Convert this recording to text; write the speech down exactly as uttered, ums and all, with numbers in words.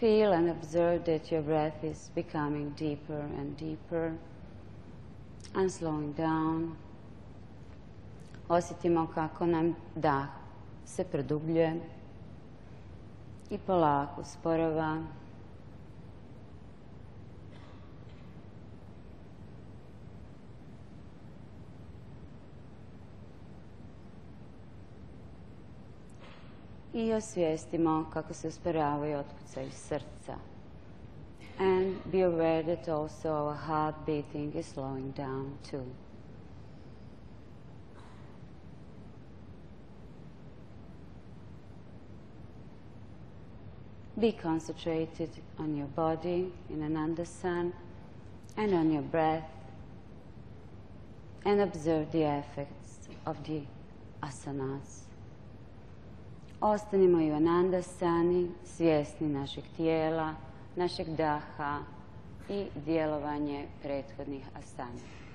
feel and observe that your breath is becoming deeper and deeper and slowing down. Osjetimo kako nam dah se produbljuje i polako usporava. I osvijestimo kako se usporavaju otkucaji srca. And be aware that also our heart beating is slowing down too. Be concentrated on your body in Anandasan and on your breath, and observe the effects of the asanas. Ostanimo i u Anandasani, svjesni našeg tijela, našeg daha i djelovanje prethodnih asana.